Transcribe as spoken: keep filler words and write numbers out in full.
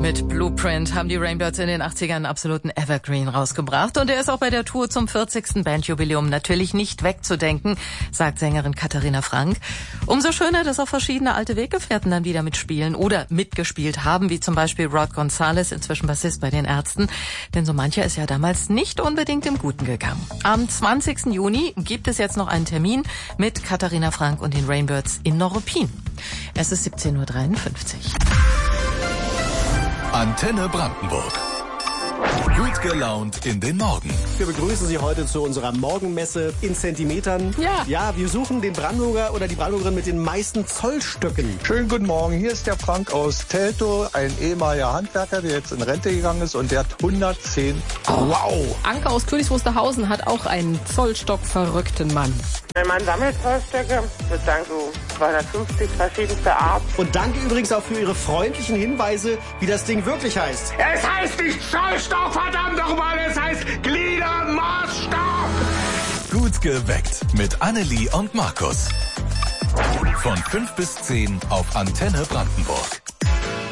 Mit Blueprint haben die Rainbirds in den achtzigern einen absoluten Evergreen rausgebracht. Und er ist auch bei der Tour zum vierzigsten Bandjubiläum natürlich nicht wegzudenken, sagt Sängerin Katharina Frank. Umso schöner, dass auch verschiedene alte Weggefährten dann wieder mitspielen oder mitgespielt haben, wie zum Beispiel Rod Gonzalez, inzwischen Bassist bei den Ärzten. Denn so mancher ist ja damals nicht unbedingt im Guten gegangen. Am zwanzigsten Juni gibt es jetzt noch einen Termin mit Katharina Frank und den Rainbirds in Neuruppin. Es ist siebzehn Uhr dreiundfünfzig. Antenne Brandenburg. Gut gelaunt in den Morgen. Wir begrüßen Sie heute zu unserer Morgenmesse in Zentimetern. Ja. Ja, wir suchen den Brandenburger oder die Brandenburgerin mit den meisten Zollstöcken. Schönen guten Morgen, hier ist der Frank aus Teltow, ein ehemaliger Handwerker, der jetzt in Rente gegangen ist und der hat hundertzehn. Oh. Wow! Anke aus Königs Wusterhausen hat auch einen Zollstock-verrückten Mann. Man sammelt Zollstöcke, ich würde sagen so zweihundertfünfzig verschiedenste Art. Und danke übrigens auch für Ihre freundlichen Hinweise, wie das Ding wirklich heißt. Es heißt nicht Zollstock, verdammt nochmal, es heißt Gliedermaßstab. Gut geweckt mit Annelie und Markus. Von fünf bis zehn auf Antenne Brandenburg.